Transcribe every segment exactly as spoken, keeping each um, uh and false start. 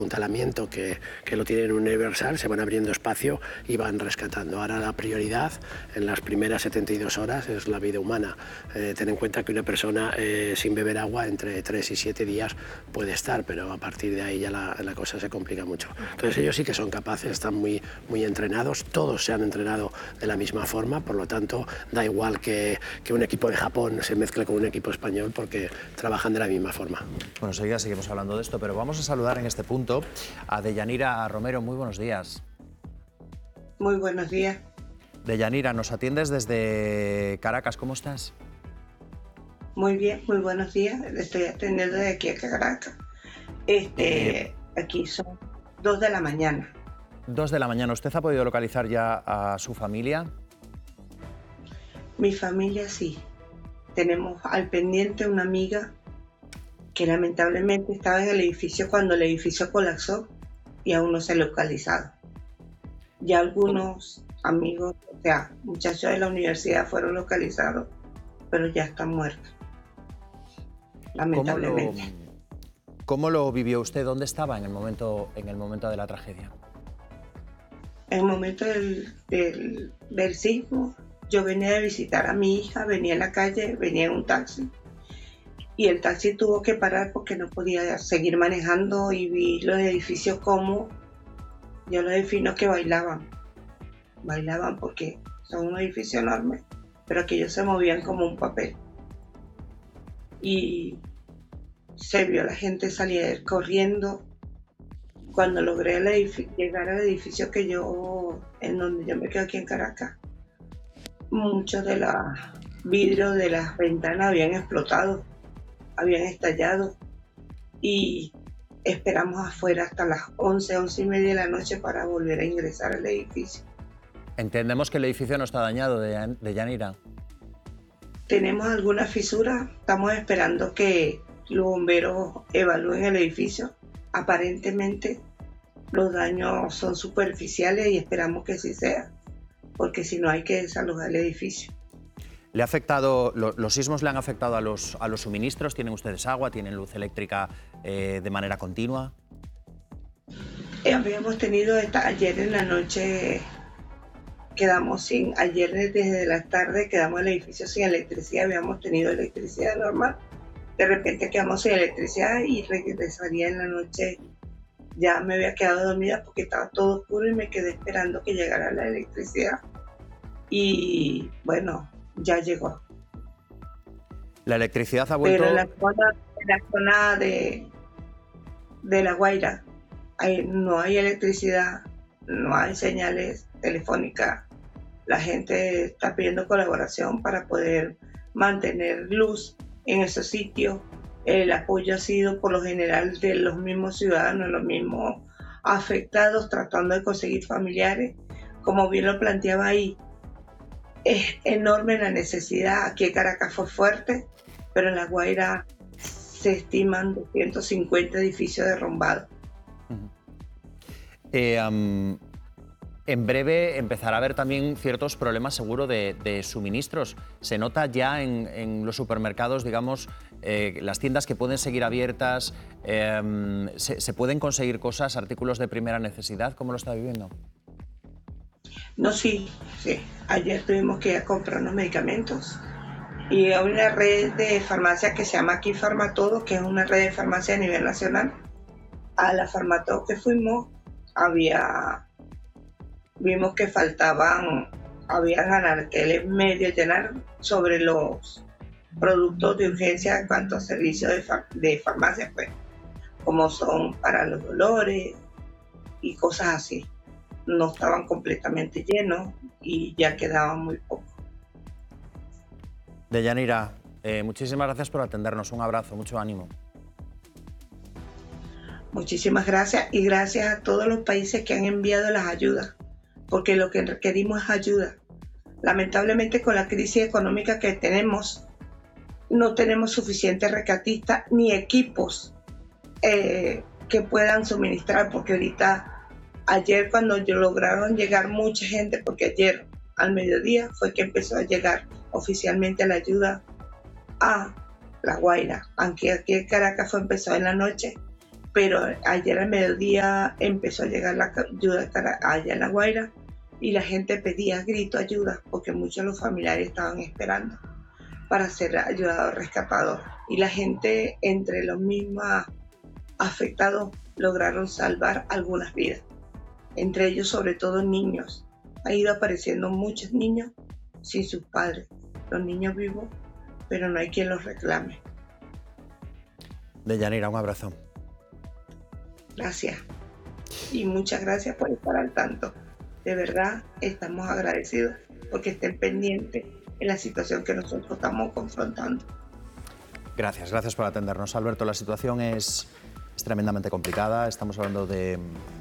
apuntalamiento que, que lo tienen universal, se van abriendo espacio y van rescatando. Ahora la prioridad en las primeras setenta y dos horas es la vida humana. Eh, ten en cuenta que una persona eh, sin beber agua entre tres y siete días puede estar, pero a partir de ahí ya la, la cosa se complica mucho. Entonces ellos sí que son capaces, están muy, muy entrenados, todos se han entrenado de la misma forma, por lo tanto da igual que, que un equipo de Japón se mezcle con un equipo español porque trabajan de la misma forma. Bueno, enseguida seguimos hablando de esto, pero vamos a saludar en este punto a Deyanira Romero. Muy buenos días. Muy buenos días. Deyanira, nos atiendes desde Caracas. ¿Cómo estás? Muy bien, muy buenos días. Le estoy atendiendo de aquí a Caracas. Este, eh, aquí son dos de la mañana. Dos de la mañana. ¿Usted ha podido localizar ya a su familia? Mi familia sí. Tenemos al pendiente una amiga que lamentablemente estaba en el edificio cuando el edificio colapsó y aún no se ha localizado. Ya algunos amigos, o sea, muchachos de la universidad fueron localizados, pero ya están muertos, lamentablemente. ¿Cómo lo, cómo lo vivió usted? ¿Dónde estaba en el momento, en el momento de la tragedia? En el momento del, del, del sismo, yo venía de visitar a mi hija, venía en la calle, venía en un taxi. Y el taxi tuvo que parar porque no podía seguir manejando y vi los edificios como, yo los defino que bailaban, bailaban porque son un edificio enorme, pero que ellos se movían como un papel. Y se vio a la gente salir corriendo. Cuando logré el edificio, llegar al edificio que yo, en donde yo me quedo aquí en Caracas, muchos de los vidrios de las ventanas habían explotado, habían estallado y esperamos afuera hasta las once, once y media de la noche para volver a ingresar al edificio. Entendemos que el edificio no está dañado, Deyanira. Tenemos algunas fisuras, estamos esperando que los bomberos evalúen el edificio. Aparentemente los daños son superficiales y esperamos que sí sea, porque si no hay que desalojar el edificio. ¿Le ha afectado, lo, los sismos le han afectado a los, a los suministros? ¿Tienen ustedes agua? ¿Tienen luz eléctrica eh, de manera continua? Eh, habíamos tenido esta, ayer en la noche, quedamos sin, ayer desde la tarde quedamos en el edificio sin electricidad, habíamos tenido electricidad normal, de repente quedamos sin electricidad y regresaría en la noche. Ya me había quedado dormida porque estaba todo oscuro y me quedé esperando que llegara la electricidad. Y bueno, ya llegó. La electricidad ha vuelto... Pero en la zona, en la zona de, de La Guaira hay, no hay electricidad, no hay señales telefónicas. La gente está pidiendo colaboración para poder mantener luz en esos sitios. El apoyo ha sido por lo general de los mismos ciudadanos, los mismos afectados, tratando de conseguir familiares. Como bien lo planteaba ahí, es enorme la necesidad. Aquí en Caracas fue fuerte, pero en La Guaira se estiman doscientos cincuenta edificios derrumbados. Uh-huh. eh, um, en breve empezará a haber también ciertos problemas, seguro, de, de suministros. Se nota ya en, en los supermercados, digamos, eh, las tiendas que pueden seguir abiertas, eh, se, se pueden conseguir cosas, artículos de primera necesidad. ¿Cómo lo está viviendo? No, sí, sí. Ayer tuvimos que ir a comprar unos medicamentos y hay una red de farmacias que se llama aquí Farmatodo, que es una red de farmacia a nivel nacional. A la Farmatodo que fuimos, había, vimos que faltaban, había anaqueles medio llenar sobre los productos de urgencia en cuanto a servicios de, far, de farmacia, pues, como son para los dolores y cosas así. No estaban completamente llenos y ya quedaban muy poco. Deyanira, eh, muchísimas gracias por atendernos. Un abrazo, mucho ánimo. Muchísimas gracias y gracias a todos los países que han enviado las ayudas, porque lo que requerimos es ayuda. Lamentablemente con la crisis económica que tenemos, no tenemos suficientes rescatistas ni equipos eh, que puedan suministrar, porque ahorita ayer cuando lograron llegar mucha gente, porque ayer al mediodía fue que empezó a llegar oficialmente la ayuda a La Guaira, aunque aquí en Caracas fue empezó en la noche, pero ayer al mediodía empezó a llegar la ayuda allá en La Guaira y la gente pedía a grito ayuda porque muchos de los familiares estaban esperando para ser ayudados rescatados. Y la gente, entre los mismos afectados, lograron salvar algunas vidas. Entre ellos, sobre todo, niños. Ha ido apareciendo muchos niños sin sus padres. Los niños vivos, pero no hay quien los reclame. Deyanira, un abrazo. Gracias. Y muchas gracias por estar al tanto. De verdad, estamos agradecidos porque estén pendientes en la situación que nosotros estamos confrontando. Gracias, gracias por atendernos, Alberto. La situación es, es tremendamente complicada. Estamos hablando de,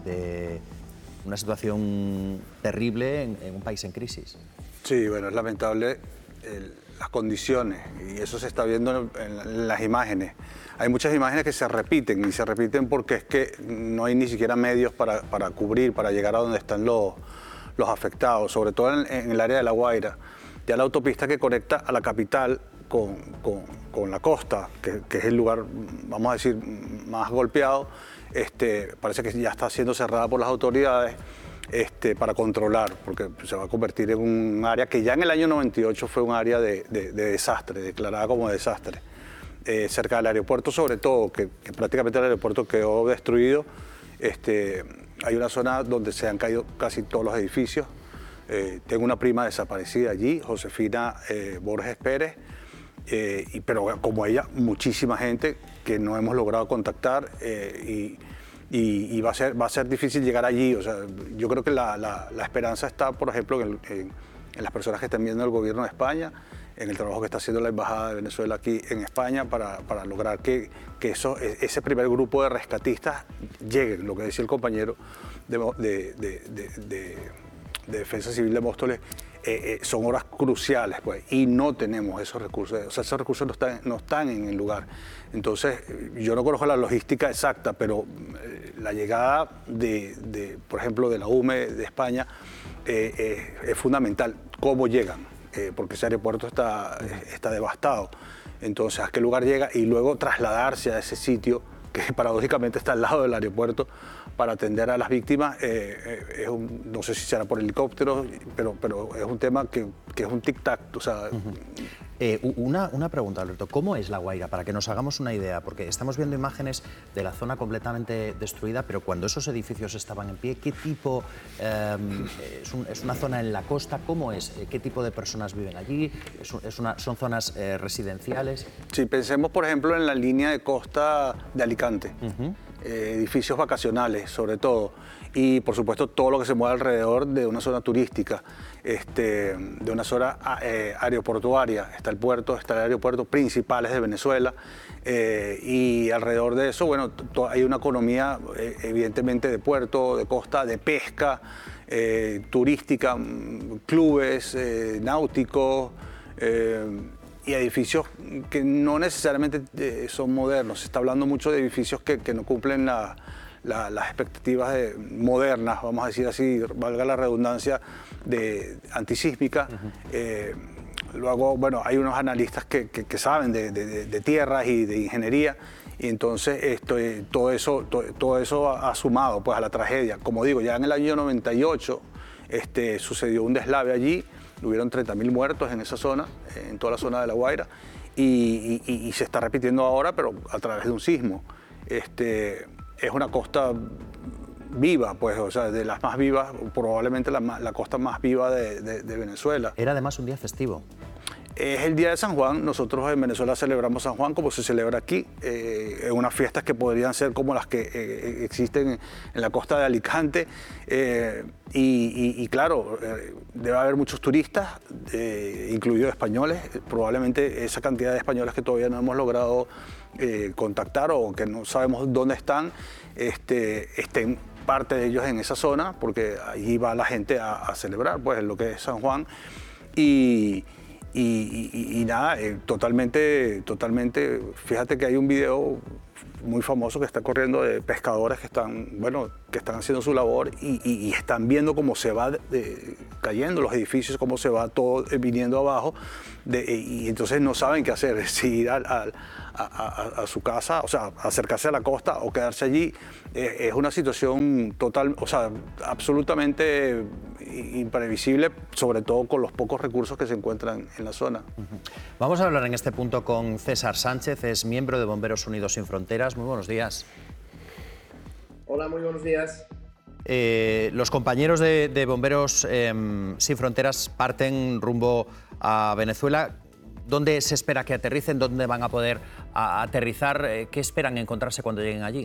de una situación terrible en, en un país en crisis. Sí, bueno, es lamentable el, las condiciones y eso se está viendo en, en las imágenes. Hay muchas imágenes que se repiten y se repiten porque es que no hay ni siquiera medios para, para cubrir, para llegar a donde están los, los afectados, sobre todo en, en el área de La Guaira. Ya la autopista que conecta a la capital con, con, con la costa, que, que es el lugar, vamos a decir, más golpeado, este, parece que ya está siendo cerrada por las autoridades este, para controlar, porque se va a convertir en un área que ya en el año noventa y ocho fue un área de, de, de desastre, declarada como desastre. Eh, cerca del aeropuerto sobre todo, que, que prácticamente el aeropuerto quedó destruido. Este, hay una zona donde se han caído casi todos los edificios. Eh, tengo una prima desaparecida allí, Josefina eh, Borges Pérez, eh, y, pero como ella, muchísima gente que no hemos logrado contactar eh, y, y, y va, a ser, va a ser difícil llegar allí. O sea, yo creo que la, la, la esperanza está, por ejemplo, en, en, en las personas que están viendo el gobierno de España, en el trabajo que está haciendo la Embajada de Venezuela aquí en España para, para lograr que, que eso, ese primer grupo de rescatistas lleguen. Lo que decía el compañero de, de, de, de, de, de Defensa Civil de Móstoles, eh, eh, son horas cruciales, pues, y no tenemos esos recursos. O sea, esos recursos no están, no están en el lugar. Entonces, yo no conozco la logística exacta, pero eh, la llegada, de, de, por ejemplo, de la U M E de España eh, eh, es fundamental. ¿Cómo llegan? Eh, porque ese aeropuerto está, está devastado. Entonces, ¿a qué lugar llega? Y luego trasladarse a ese sitio que paradójicamente está al lado del aeropuerto para atender a las víctimas. Eh, eh, es un, no sé si será por helicóptero, pero, pero es un tema que, que es un tic-tac. O sea, uh-huh. eh, una, una pregunta, Alberto. ¿Cómo es La Guaira? Para que nos hagamos una idea, porque estamos viendo imágenes de la zona completamente destruida, pero cuando esos edificios estaban en pie, ¿qué tipo? Eh, es, un, ¿Es una zona en la costa? ¿Cómo es? ¿Qué tipo de personas viven allí? ¿Es, es una, ¿Son zonas eh, residenciales? Sí, pensemos, por ejemplo, en la línea de costa de Alicante. Uh-huh. eh, edificios vacacionales, sobre todo. Y, por supuesto, todo lo que se mueve alrededor de una zona turística, este, de una zona eh, aeroportuaria. Está el puerto, está el aeropuerto principales de Venezuela. Eh, y alrededor de eso, bueno, hay una economía eh, evidentemente de puerto, de costa, de pesca, eh, turística, clubes eh, náuticos eh, y edificios que no necesariamente eh, son modernos. Se está hablando mucho de edificios que, que no cumplen la, la, las expectativas de, modernas, vamos a decir así, valga la redundancia, de antisísmica. Uh-huh. eh, Luego, bueno, hay unos analistas que, que, que saben de, de, de tierras y de ingeniería, y entonces esto, todo, eso, todo, todo eso ha sumado pues, a la tragedia. Como digo, ya en el año noventa y ocho este, sucedió un deslave allí, hubieron treinta mil muertos en esa zona, en toda la zona de La Guaira, y, y, y se está repitiendo ahora, pero a través de un sismo. Este, es una costa viva, pues, o sea, de las más vivas, probablemente la, la costa más viva de, de, de Venezuela. Era además un día festivo. Es el día de San Juan. Nosotros en Venezuela celebramos San Juan como se celebra aquí, eh, en unas fiestas que podrían ser como las que eh, existen en la costa de Alicante. Eh, y, y, y claro, eh, debe haber muchos turistas, eh, incluidos españoles. Probablemente esa cantidad de españoles que todavía no hemos logrado eh, contactar o que no sabemos dónde están, este, estén parte de ellos en esa zona, porque allí va la gente a, a celebrar pues, lo que es San Juan. Y, y, y, y nada, eh, totalmente, totalmente, fíjate que hay un video muy famoso que está corriendo de pescadores que están, bueno, que están haciendo su labor y, y, y están viendo cómo se va de, de, cayendo los edificios, cómo se va todo viniendo abajo, de, y entonces no saben qué hacer, si ir al, al, a, a, a su casa, o sea, acercarse a la costa o quedarse allí. Eh, es una situación total, o sea, absolutamente imprevisible, sobre todo con los pocos recursos que se encuentran en la zona. Uh-huh. Vamos a hablar en este punto con César Sánchez, es miembro de Bomberos Unidos Sin Fronteras. Muy buenos días. Hola, muy buenos días. Eh, los compañeros de, de Bomberos eh, Sin Fronteras parten rumbo a Venezuela. ¿Dónde se espera que aterricen? ¿Dónde van a poder a, aterrizar? Eh, ¿Qué esperan encontrarse cuando lleguen allí?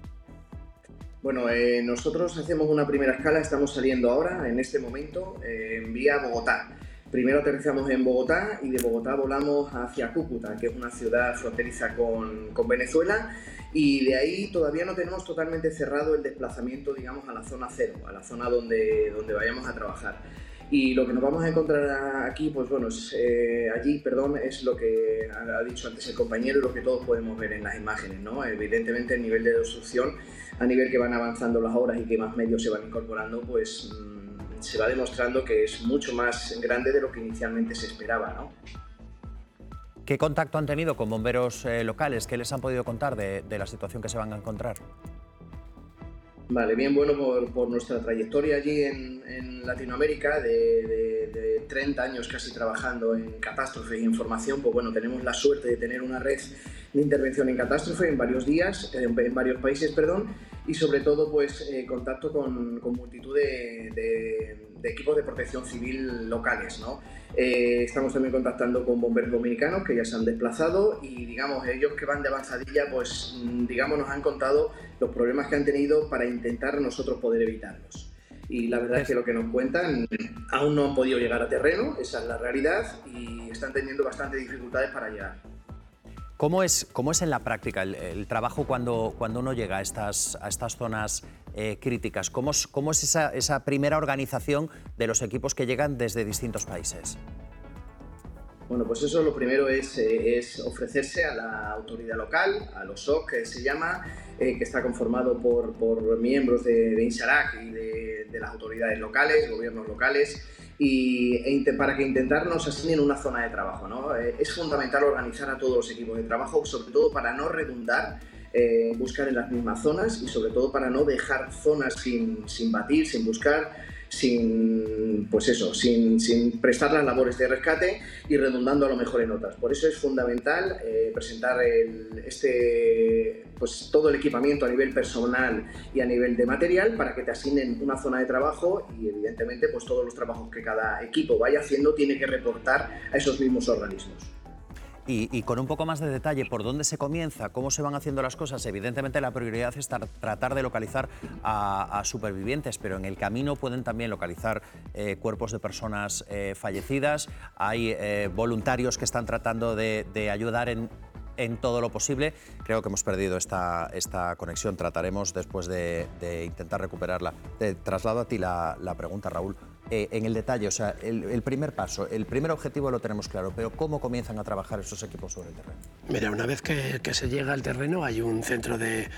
Bueno, eh, nosotros hacemos una primera escala, estamos saliendo ahora, en este momento, eh, en vía Bogotá. Primero aterrizamos en Bogotá y de Bogotá volamos hacia Cúcuta, que es una ciudad fronteriza con, con Venezuela, y de ahí todavía no tenemos totalmente cerrado el desplazamiento, digamos, a la zona cero, a la zona donde, donde vayamos a trabajar. Y lo que nos vamos a encontrar aquí, pues bueno, es, eh, allí, perdón, es lo que ha dicho antes el compañero y lo que todos podemos ver en las imágenes, ¿no? Evidentemente el nivel de destrucción, a nivel que van avanzando las horas y que más medios se van incorporando, pues mmm, se va demostrando que es mucho más grande de lo que inicialmente se esperaba, ¿no? ¿Qué contacto han tenido con bomberos eh, locales? ¿Qué les han podido contar de, de la situación que se van a encontrar? Vale, bien, bueno, por, por nuestra trayectoria allí en, en Latinoamérica, de, de, de treinta años casi trabajando en catástrofes e información, pues bueno, tenemos la suerte de tener una red de intervención en catástrofe en varios días, en, en varios países, perdón, y sobre todo, pues, eh, contacto con, con multitud de, de, de equipos de protección civil locales, ¿no? Eh, estamos también contactando con bomberos dominicanos que ya se han desplazado y, digamos, ellos que van de avanzadilla, pues, digamos, nos han contado los problemas que han tenido para intentar nosotros poder evitarlos. Y la verdad es que lo que nos cuentan, aún no han podido llegar a terreno, esa es la realidad, y están teniendo bastantes dificultades para llegar. ¿Cómo es, cómo es en la práctica el, el trabajo cuando, cuando uno llega a estas, a estas zonas eh, críticas? ¿Cómo es, cómo es esa, esa primera organización de los equipos que llegan desde distintos países? Bueno, pues eso lo primero es, eh, es ofrecerse a la autoridad local, a los O C, que se llama, eh, que está conformado por, por miembros de, de INSARAC y de, de las autoridades locales, gobiernos locales, y e para que intentar nos asignen una zona de trabajo, ¿no? Eh, es fundamental organizar a todos los equipos de trabajo, sobre todo para no redundar, eh, buscar en las mismas zonas y sobre todo para no dejar zonas sin, sin batir, sin buscar, sin, pues eso, sin, sin prestar las labores de rescate y redundando a lo mejor en otras. Por eso es fundamental eh, presentar el, este, pues todo el equipamiento a nivel personal y a nivel de material para que te asignen una zona de trabajo y evidentemente pues todos los trabajos que cada equipo vaya haciendo tiene que reportar a esos mismos organismos. Y, y con un poco más de detalle, ¿por dónde se comienza? ¿Cómo se van haciendo las cosas? Evidentemente la prioridad es tar, tratar de localizar a, a supervivientes, pero en el camino pueden también localizar eh, cuerpos de personas eh, fallecidas. Hay eh, voluntarios que están tratando de, de ayudar en, en todo lo posible. Creo que hemos perdido esta, esta conexión. Trataremos después de, de intentar recuperarla. Te traslado a ti la, la pregunta, Raúl. Eh, en el detalle, o sea, el, el primer paso, el primer objetivo lo tenemos claro, pero ¿cómo comienzan a trabajar estos equipos sobre el terreno? Mira, una vez que, que se llega al terreno hay un centro de,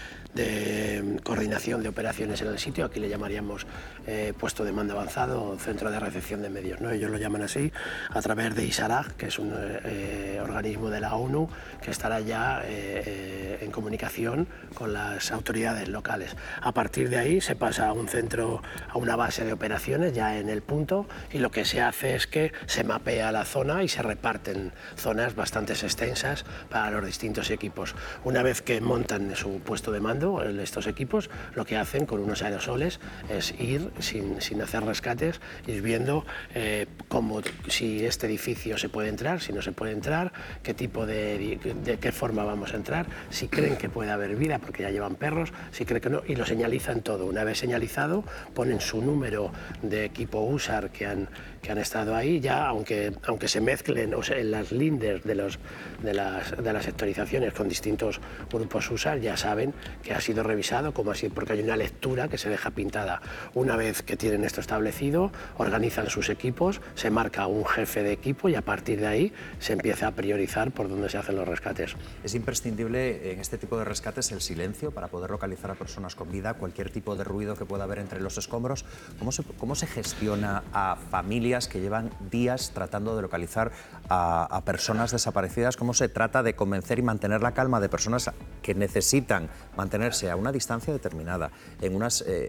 de coordinación de operaciones en el sitio, aquí le llamaríamos eh, puesto de mando avanzado o centro de recepción de medios, ¿no? Ellos lo llaman así, a través de ISARAG, que es un eh, organismo de la ONU que estará ya eh, eh, en comunicación con las autoridades locales. A partir de ahí se pasa a un centro, a una base de operaciones ya en el punto, y lo que se hace es que se mapea la zona y se reparten zonas bastante extensas para los distintos equipos. Una vez que montan su puesto de mando, estos equipos lo que hacen con unos aerosoles es ir sin, sin hacer rescates, ir viendo eh, cómo, si este edificio se puede entrar, si no se puede entrar, qué tipo de, de qué forma vamos a entrar, si creen que puede haber vida porque ya llevan perros, si creen que no, y lo señalizan todo. Una vez señalizado, ponen su número de equipo húsar que han, que han estado ahí, ya aunque, aunque se mezclen o sea, en las lindes de, los, de, las, de las sectorizaciones con distintos grupos húsar, ya saben que ha sido revisado, como así, porque hay una lectura que se deja pintada. Una vez que tienen esto establecido, organizan sus equipos, se marca un jefe de equipo y a partir de ahí se empieza a priorizar por dónde se hacen los rescates. Es imprescindible en este tipo de rescates el silencio para poder localizar a personas con vida, cualquier tipo de ruido que pueda haber entre los escombros. ¿Cómo se, cómo se gestiona a familias que llevan días tratando de localizar a, a personas desaparecidas? ¿Cómo se trata de convencer y mantener la calma de personas que necesitan mantenerse a una distancia determinada, en unas eh,